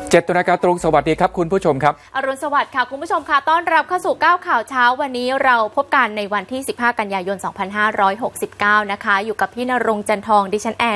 7 นาฬิกาตรงสวัสดีครับคุณผู้ชมครับอรุณสวัสดิ์ค่ะคุณผู้ชมค่ะต้อนรับเข้าสู่9ข่าวเช้าวันนี้เราพบกันในวันที่15กันยายน2569นะคะอยู่กับพี่ณรงค์จันทองดิฉันแอน